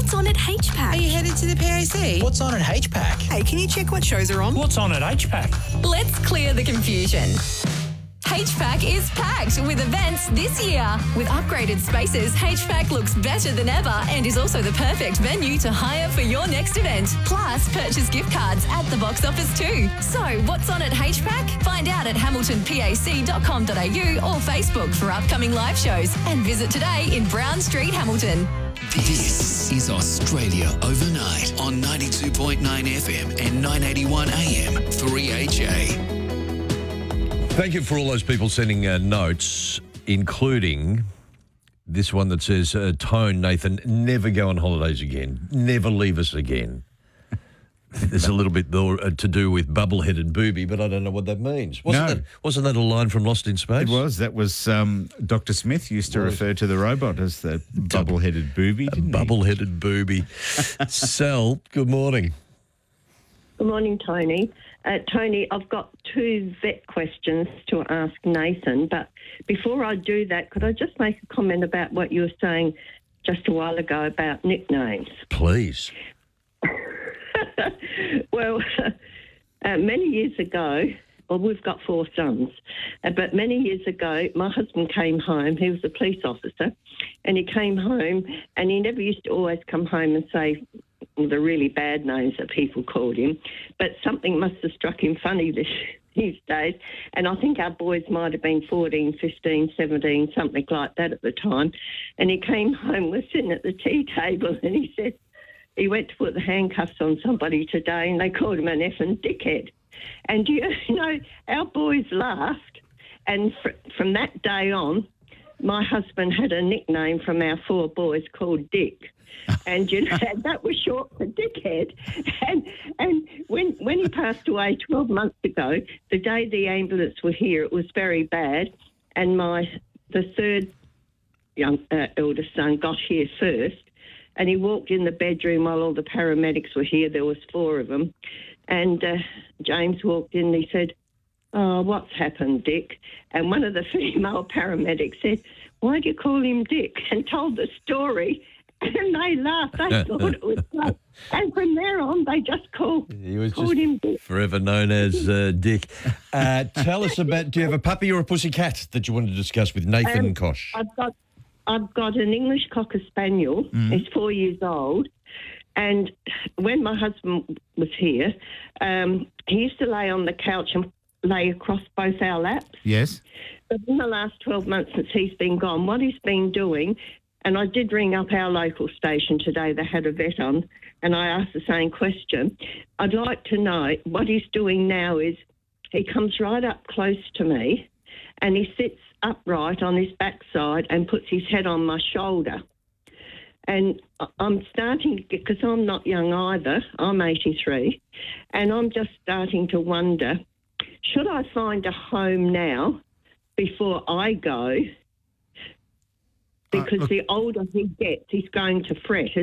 What's on at HPAC? Are you headed to the PAC? What's on at HPAC? Hey, can you check what shows are on? What's on at HPAC? Let's clear the confusion. HPAC is packed with events this year. With upgraded spaces, HPAC looks better than ever and is also the perfect venue to hire for your next event. Plus, purchase gift cards at the box office too. So, what's on at HPAC? Find out at hamiltonpac.com.au or Facebook for upcoming live shows. And visit today in Brown Street, Hamilton. This is Australia Overnight on 92.9 FM and 981 AM 3HA. Thank you for all those people sending notes, including this one that says, Tone, Nathan, never go on holidays again. Never leave us again. There's a little bit to do with bubble-headed booby, but I don't know what that means. Wasn't that a line from Lost in Space? It was. That was Dr. Smith used to refer to the robot as the bubble-headed booby, didn't he? Bubble-headed booby. Sal, good morning. Good morning, Tony. Tony, I've got two vet questions to ask Nathan, but before I do that, could I just make a comment about what you were saying just a while ago about nicknames? Please. Well, many years ago, well, we've got 4 sons, but many years ago, my husband came home. He was a police officer, and he came home, and he never used to always come home and say the really bad names that people called him, but something must have struck him funny these days, and I think our boys might have been 14, 15, 17, something like that at the time, and he came home, we're sitting at the tea table, and he said he went to put the handcuffs on somebody today, and they called him an effing dickhead. And you know, our boys laughed, and from that day on, my husband had a nickname from our 4 boys called Dick. And you know, that was short for dickhead. And when he passed away 12 months ago, the day the ambulance were here, it was very bad. And the third eldest son got here first, and he walked in the bedroom while all the paramedics were here. There was 4 of them, and James walked in and he said, "Oh, what's happened, Dick?" And one of the female paramedics said, "Why do you call him Dick?" and told the story. And they laughed. They thought it was great. And from there on, they just called him Dick. Forever known as Dick. Tell us about, do you have a puppy or a pussycat that you want to discuss with Nathan Kosh? I've got an English Cocker Spaniel. He's 4 years old. And when my husband was here, he used to lay on the couch and lay across both our laps. Yes. But in the last 12 months since he's been gone, what he's been doing, and I did ring up our local station today, they had a vet on, and I asked the same question. I'd like to know what he's doing now is he comes right up close to me and he sits upright on his backside and puts his head on my shoulder. And I'm starting, because I'm not young either, I'm 83, and I'm just starting to wonder, should I find a home now before I go? Because the older he gets, he's going to fret,